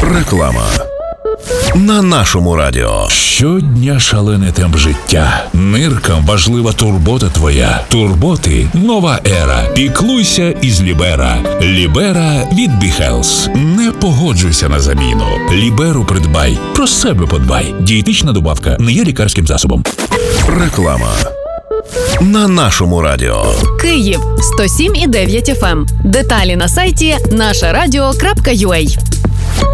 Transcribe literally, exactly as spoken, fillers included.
Реклама. На нашому радіо. Щодня шалений темп життя. Ниркам важлива турбота твоя. Турботи – нова ера. Піклуйся із Лібера. Лібера від Бі-Хелс. Не погоджуйся на заміну. Ліберу придбай. Про себе подбай. Дієтична добавка не є лікарським засобом. Реклама. На нашому радіо. Київ сто сім і дев'ять еф ем. Деталі на сайті наша радіо крапка ю а.